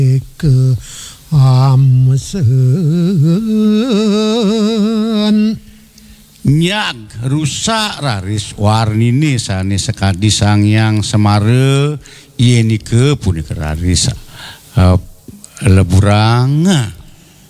ke amsen nyag rusak raris warnini sani sekadi sangyang semare ieni ke punika raris leburang